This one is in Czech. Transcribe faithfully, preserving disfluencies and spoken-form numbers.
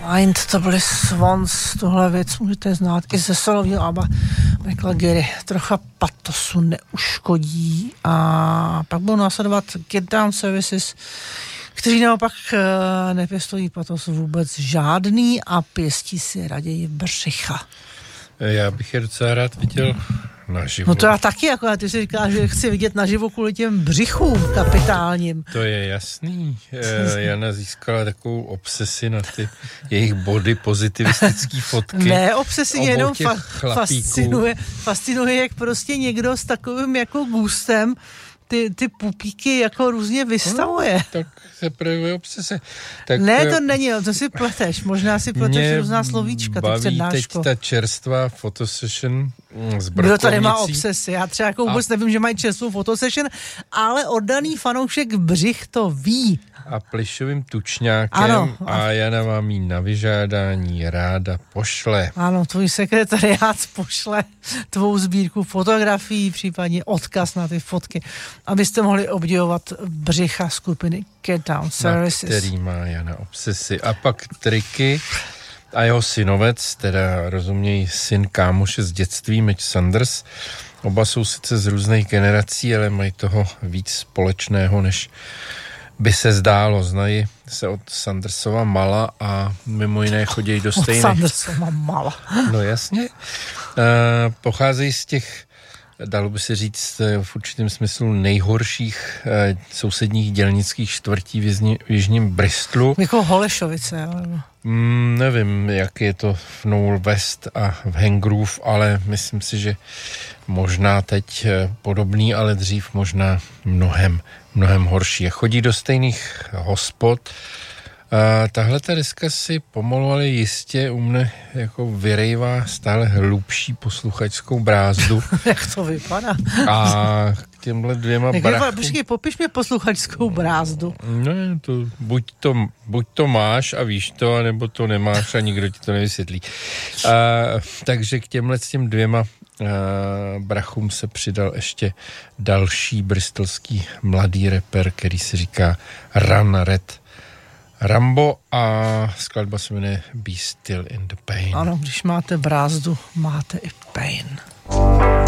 Mind, to byly Swans, tohle věc můžete znát i ze solového alba Michaela Gary. Trocha patosu neuškodí a pak budou následovat Get Down Services, kteří naopak nepěstují patos vůbec žádný a pěstí si raději břicha. Já bych je docela rád viděl naživo. No to já taky, jako ty si říkáš, že chci vidět naživo kvůli těm břichům kapitálním. To je jasný. Jana získala takovou obsesi na ty jejich body pozitivistický fotky. Ne, obsesi jenom fa- fascinuje, fascinuje, jak prostě někdo s takovým jako gustem ty, ty pupíky jako různě vystavuje. No, tak se projevuje obsese. Tak, ne, to není, to si pleteš. Možná si pleteš různá slovíčka. Baví teď ta čerstvá fotosession z Brkovnicí. Kdo tady má obsesy? Já třeba jako vůbec a... nevím, že mají čerstvou fotosession, ale oddaný fanoušek břich to ví. A plišovým tučňákem ano, a Jana vám jí na vyžádání ráda pošle. Ano, tvůj sekretariát pošle tvou sbírku fotografií, případně odkaz na ty fotky, abyste mohli obdivovat břicha skupiny Get Down Services. Na který má Jana obsesy. A pak triky a jeho synovec, teda rozumějí syn kámoše z dětství, Mitch Sanders. Oba jsou sice z různých generací, ale mají toho víc společného, než by se zdálo. Znají se od Sandersova mala a mimo jiné chodí do stejných... Od Sandersova mala. No jasně. Uh, pocházejí z těch, dalo by se říct, v určitém smyslu nejhorších uh, sousedních dělnických čtvrtí v, jižní, v jižním Bristolu. Jako Holešovice, ale... Mm, nevím, jak je to v Knoll West a v Hengrove, ale myslím si, že možná teď podobný, ale dřív možná mnohem, mnohem horší. A chodí do stejných hospod. A tahle ta deska si pomalu, ale jistě u mne jako vyrejvá stále hlubší posluchačskou brázdu. Jak to vypadá? A k těmhle dvěma brachům... Počkej, popiš mě posluchačskou brázdu. No, to buď, to buď to máš a víš to, nebo to nemáš a nikdo ti to nevysvětlí. A, takže k těmhle s těm dvěma Uh, brachům se přidal ještě další bristolský mladý rapper, který se říká Run Red Rambo a skladba se jmenuje Be Still in the Pain. Ano, když máte brázdu, máte i pain.